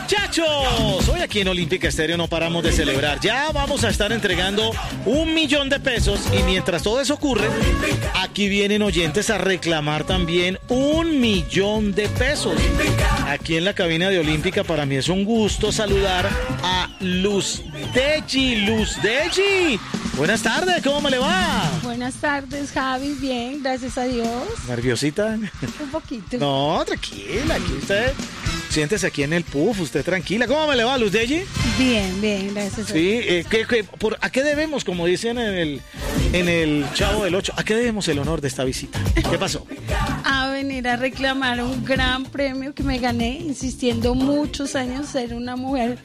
Muchachos, hoy aquí en Olímpica Estéreo no paramos de celebrar. Ya vamos a estar entregando 1 millón de pesos y mientras todo eso ocurre, aquí vienen oyentes a reclamar también 1 millón de pesos. Aquí en la cabina de Olímpica para mí es un gusto saludar a Luz Deji. Luz Deji, buenas tardes, ¿cómo me le va? Buenas tardes, Javi, bien, gracias a Dios. ¿Nerviosita? Un poquito. No, tranquila, aquí usted... Siéntese aquí en el puff, usted tranquila. ¿Cómo me le va, Luz Deji? Bien, bien, gracias a Dios. Sí, ¿a qué debemos, como dicen en el Chavo del Ocho, a qué debemos el honor de esta visita? ¿Qué pasó? A venir a reclamar un gran premio que me gané, insistiendo muchos años ser una mujer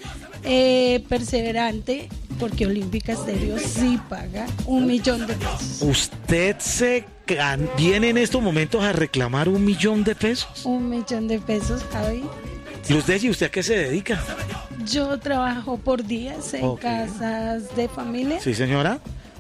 perseverante, porque Olímpica Estéreo sí paga 1 millón de pesos. ¿Usted viene en estos momentos a reclamar 1 millón de pesos? 1 millón de pesos, Javi. Luz Deji, ¿usted a qué se dedica? Yo trabajo por días en casas de familia. Sí, señora.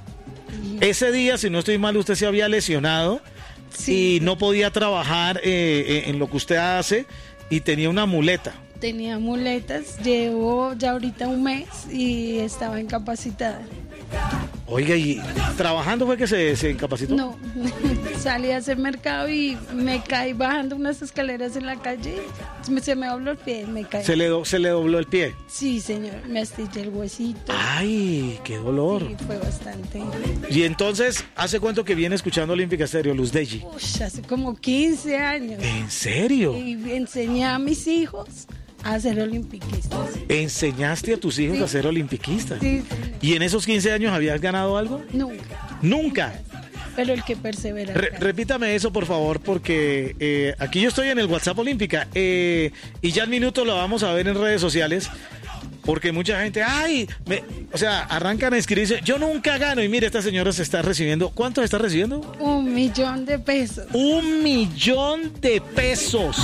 Ese día, si no estoy mal, usted se había lesionado y no podía trabajar en lo que usted hace y tenía una muleta. Tenía muletas, llevo ya ahorita 1 mes y estaba incapacitada. Oiga, ¿y trabajando fue que se incapacitó? No, salí a hacer mercado y me caí bajando unas escaleras en la calle. Se me dobló el pie, me caí. ¿Se le dobló el pie? Sí, señor, me astillé el huesito. ¡Ay, qué dolor! Sí, fue bastante. Y entonces, ¿hace cuánto que viene escuchando Olímpica Estéreo, Luz Deji? Hace como 15 años. ¿En serio? Y enseñé a mis hijos a ser olimpiquistas. ¿Enseñaste a tus hijos a ser olimpiquistas? Sí. ¿Y en esos 15 años habías ganado algo? Nunca. ¿Nunca? Pero el que persevera. Repítame eso, por favor, porque aquí yo estoy en el WhatsApp Olímpica y ya al minuto lo vamos a ver en redes sociales. Porque mucha gente, arrancan a escribirse, yo nunca gano. Y mire, esta señora se está recibiendo, ¿cuánto está recibiendo? 1 millón de pesos. 1 millón de pesos.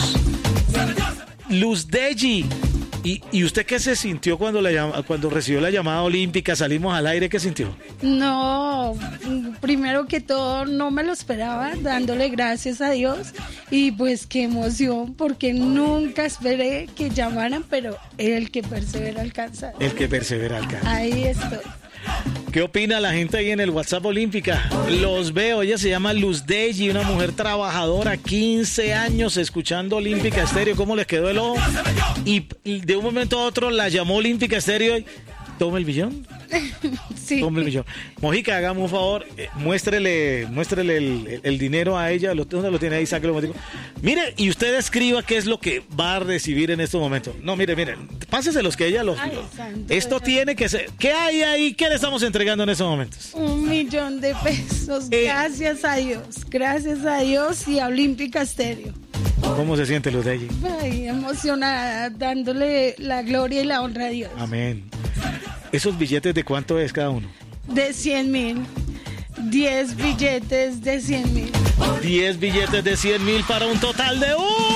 Luz Deji, ¿y usted qué se sintió cuando recibió la llamada olímpica? Salimos al aire, ¿qué sintió? No, primero que todo no me lo esperaba, dándole gracias a Dios y pues qué emoción, porque nunca esperé que llamaran, pero el que persevera alcanza. El que persevera alcanza. Ahí estoy. ¿Qué opina la gente ahí en el WhatsApp Olímpica? Los veo, ella se llama Luz Deji, una mujer trabajadora, 15 años escuchando Olímpica Estéreo. ¿Cómo les quedó el ojo? Y de un momento a otro la llamó Olímpica Estéreo y ¿toma el millón? Sí. Toma el millón. Mojica, hagamos un favor, muéstrele el dinero a ella. ¿Dónde lo tiene ahí? Sáquelo. Mire, y usted escriba qué es lo que va a recibir en estos momentos. No, mire, páseselos que ella los... Esto tiene que ser... ¿Qué hay ahí? ¿Qué le estamos entregando en estos momentos? 1 millón de pesos. Gracias a Dios y a Olímpica Estéreo. ¿Cómo se siente, Luz Deji? Ay, emocionada, dándole la gloria y la honra a Dios. Amén. ¿Esos billetes de cuánto es cada uno? De 100,000. 10 billetes de 100,000. 10 billetes de 100,000 para un total de